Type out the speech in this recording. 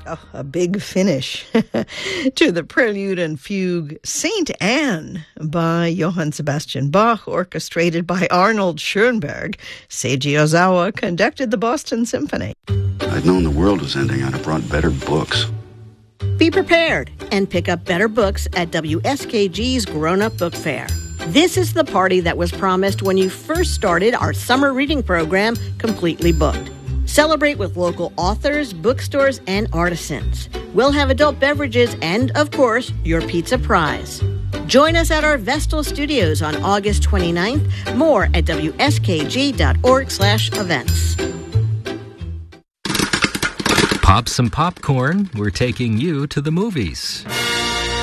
Oh, a big finish to the Prelude and Fugue Saint Anne by Johann Sebastian Bach, orchestrated by Arnold Schoenberg. Seiji Ozawa conducted the Boston Symphony. I'd known the world was ending. I'd have brought better books. Be prepared and pick up better books at WSKG's Grown Up Book Fair. This is the party that was promised when you first started our summer reading program, Completely Booked. Celebrate with local authors, bookstores, and artisans. We'll have adult beverages and, of course, your pizza prize. Join us at our Vestal Studios on August 29th. More at wskg.org/events. Pop some popcorn. We're taking you to the movies.